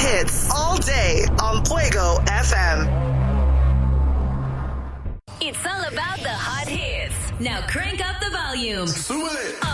hits all day on Fuego FM. It's all about the hot hits. Now crank up the volume.